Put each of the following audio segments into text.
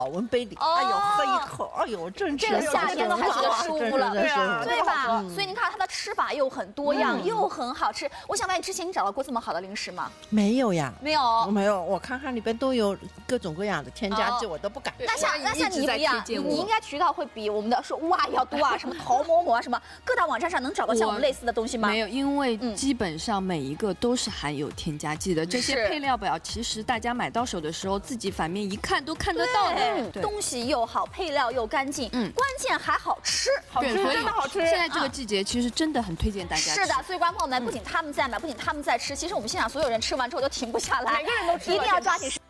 保温杯里，哎呦，喝一口，哎呦，真这个夏天才觉得舒服了，对吧？所以你看它的吃法又很多样，又很好吃。我想问你，之前你找到过这么好的零食吗？ 没有呀， 没有， 没有。我看看里边都有各种各样的添加剂，我都不敢。 那像你不一样，你应该渠道会比我们的说哇要多啊，什么淘某某啊，什么各大网站上能找到像我们类似的东西吗？ 没有，因为基本上每一个都是含有添加剂的。这些配料表其实大家买到手的时候，自己反面一看都看得到的。 东西又好，配料又干净，关键还好吃， 好吃， 真的好吃。 现在这个季节，其实真的很推荐大家吃。 是的，所以观众朋友们，不仅他们在买，不仅他们在吃，其实我们现场所有人吃完之后都停不下来， 每个人都吃， 一定要抓紧。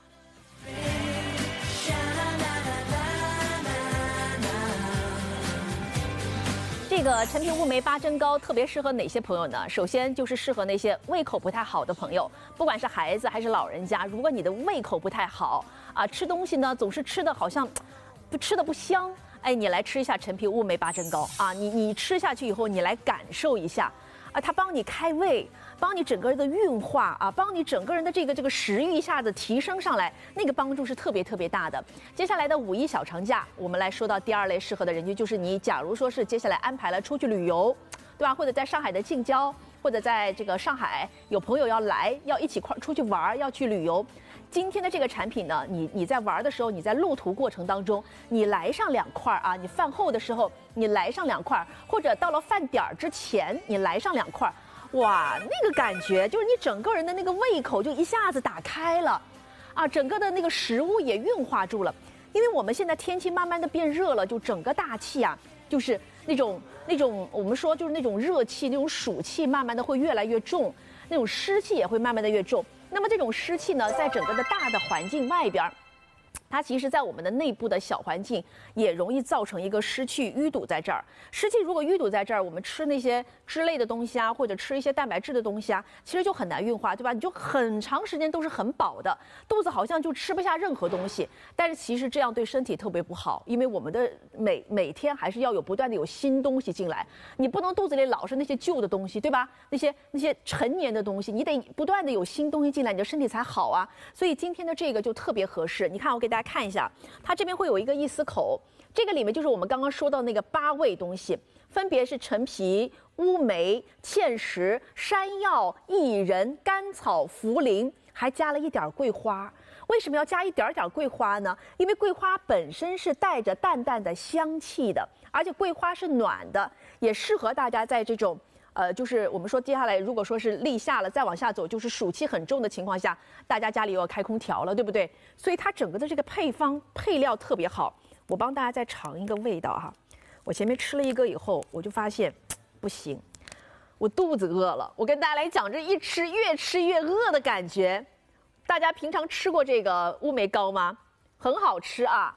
这个陈皮乌梅八珍糕特别适合哪些朋友呢？首先就是适合那些胃口不太好的朋友，不管是孩子还是老人家，如果你的胃口不太好啊，吃东西呢总是吃的好像吃的不香，哎，你来吃一下陈皮乌梅八珍糕啊，你吃下去以后，你来感受一下啊，它帮你开胃，帮你整个人的运化啊，帮你整个人的这个食欲一下子提升上来，那个帮助是特别特别大的。接下来的五一小长假，我们来说到第二类适合的人群，就是你假如说是接下来安排了出去旅游，对吧？或者在上海的近郊，或者在这个上海有朋友要来，要一起出去玩，要去旅游。今天的这个产品呢，你在玩的时候，你在路途过程当中，你来上2块啊，你饭后的时候你来上2块，或者到了饭点之前你来上2块，哇，那个感觉就是你整个人的那个胃口就一下子打开了，啊，整个的那个食物也运化住了。因为我们现在天气慢慢的变热了，就整个大气啊，就是那种我们说就是那种热气，那种暑气慢慢的会越来越重，那种湿气也会慢慢的越重。那么这种湿气呢，在整个的大的环境外边，它其实在我们的内部的小环境也容易造成一个湿气淤堵在这儿。湿气如果淤堵在这儿，我们吃那些脂类的东西啊，或者吃一些蛋白质的东西啊，其实就很难运化，对吧？你就很长时间都是很饱的，肚子好像就吃不下任何东西。但是其实这样对身体特别不好，因为我们的每天还是要有不断的有新东西进来，你不能肚子里老是那些旧的东西，对吧？那些陈年的东西，你得不断的有新东西进来，你的身体才好啊。所以今天的这个就特别合适。你看，我给大家看一下，它这边会有一个意思口，这个里面就是我们刚刚说到那个8味东西，分别是陈皮、乌梅、芡实、山药、薏仁、甘草、茯苓，还加了一点桂花。为什么要加一点点桂花呢？因为桂花本身是带着淡淡的香气的，而且桂花是暖的，也适合大家在这种就是我们说接下来如果说是立夏了，再往下走就是暑气很重的情况下，大家家里又要开空调了，对不对？所以它整个的这个配料特别好。我帮大家再尝一个味道哈。我前面吃了一个以后，我就发现不行，我肚子饿了。我跟大家来讲，这一吃越吃越饿的感觉。大家平常吃过这个乌梅糕吗？很好吃啊，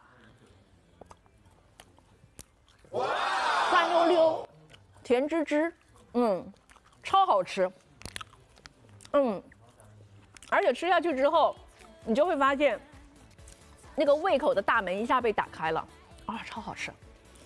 酸溜溜，甜滋滋，超好吃，而且吃下去之后，你就会发现，那个胃口的大门一下被打开了，啊，超好吃。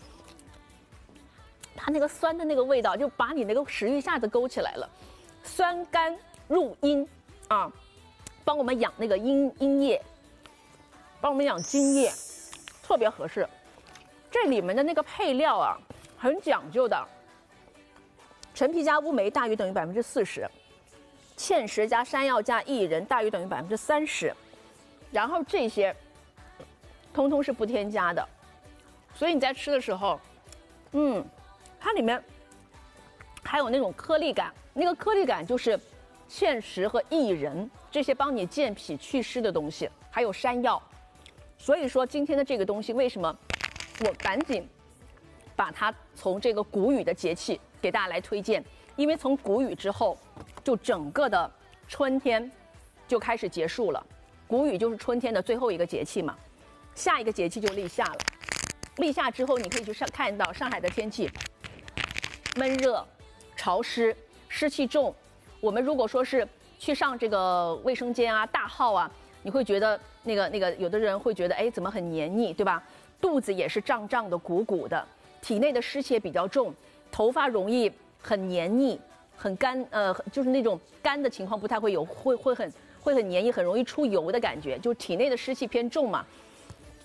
它那个酸的那个味道，就把你那个食欲一下子勾起来了，酸甘入阴啊，帮我们养那个阴液，帮我们养津液，特别合适。这里面的那个配料啊，很讲究的。陈皮加乌梅大于等于40%，芡实加山药加薏仁大于等于30%，然后这些通通是不添加的，所以你在吃的时候，它里面还有那种颗粒感，那个颗粒感就是芡实和薏仁这些帮你健脾祛湿的东西，还有山药。所以说今天的这个东西为什么我赶紧把它从这个谷雨的节气给大家来推荐，因为从谷雨之后，就整个的春天就开始结束了。谷雨就是春天的最后一个节气嘛，下一个节气就立夏了。立夏之后，你可以去看到上海的天气闷热、潮湿、湿气重。我们如果说是去上这个卫生间啊、大号啊，你会觉得那个有的人会觉得，哎，怎么很黏腻，对吧？肚子也是胀胀的、鼓鼓的，体内的湿气也比较重，头发容易很黏腻、很干，就是那种干的情况不太会有，会很黏腻，很容易出油的感觉，就是体内的湿气偏重嘛。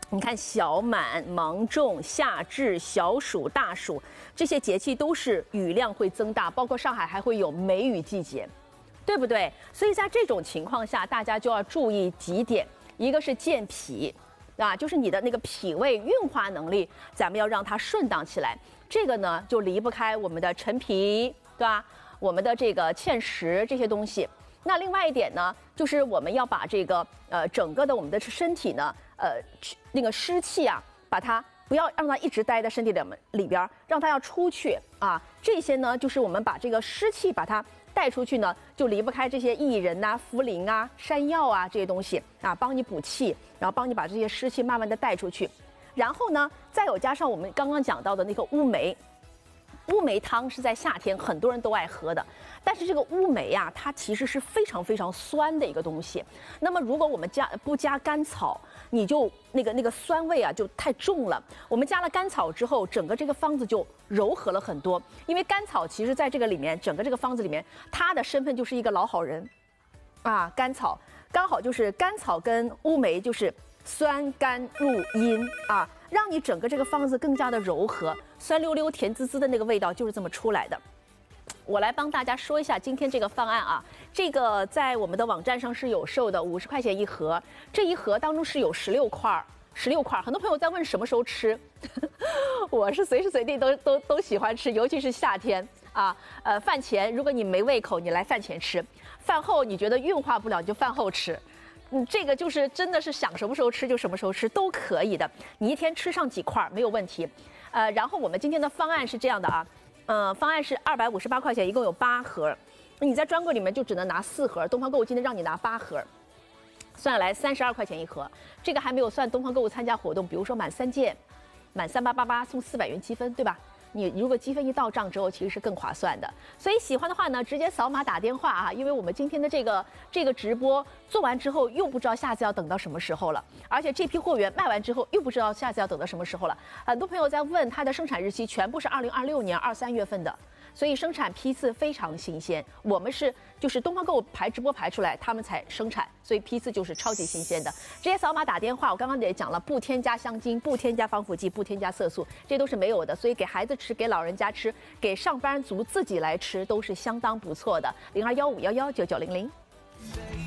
你看小满、芒种、夏至、小暑、大暑这些节气都是雨量会增大，包括上海还会有梅雨季节，对不对？所以在这种情况下，大家就要注意几点，一个是健脾，啊，就是你的那个脾胃运化能力，咱们要让它顺当起来。这个呢，就离不开我们的陈皮，对吧？我们的这个芡实这些东西。那另外一点呢，就是我们要把这个整个的我们的身体呢，那个湿气啊，把它不要让它一直待在身体里边，让它要出去啊。这些呢，就是我们把这个湿气把它带出去呢，就离不开这些薏仁啊、茯苓啊、山药啊这些东西啊，帮你补气，然后帮你把这些湿气慢慢的带出去。然后呢，再有加上我们刚刚讲到的那个乌梅。乌梅汤是在夏天很多人都爱喝的，但是这个乌梅啊，它其实是非常非常酸的一个东西。那么如果我们不加甘草，你就那个酸味啊就太重了。我们加了甘草之后，整个这个方子就柔和了很多。因为甘草其实在这个里面，整个这个方子里面，它的身份就是一个老好人，啊，甘草刚好就是甘草跟乌梅就是酸甘入阴啊。让你整个这个方子更加的柔和，酸溜溜、甜滋滋的那个味道就是这么出来的。我来帮大家说一下今天这个方案啊，这个在我们的网站上是有售的，50块钱一盒，这一盒当中是有16块。很多朋友在问什么时候吃，我是随时随地都喜欢吃，尤其是夏天啊。饭前如果你没胃口，你来饭前吃；饭后你觉得运化不了，你就饭后吃。这个就是真的是想什么时候吃就什么时候吃都可以的，你一天吃上几块没有问题。然后我们今天的方案是这样的啊，方案是258块钱，一共有8盒，你在专柜里面就只能拿4盒，东方购物今天让你拿8盒，算下来32块钱一盒。这个还没有算东方购物参加活动，比如说满3件，满3888送400元积分，对吧？你如果积分一到账之后，其实是更划算的。所以喜欢的话呢，直接扫码打电话啊，因为我们今天的这个直播做完之后，又不知道下次要等到什么时候了，而且这批货源卖完之后，又不知道下次要等到什么时候了。很多朋友在问它的生产日期，全部是2026年2、3月份的。所以生产批次非常新鲜，我们就是东方购物排直播排出来，他们才生产，所以批次就是超级新鲜的。直接扫码打电话，我刚刚也讲了，不添加香精，不添加防腐剂，不添加色素，这都是没有的。所以给孩子吃，给老人家吃，给上班族自己来吃，都是相当不错的。0215119900。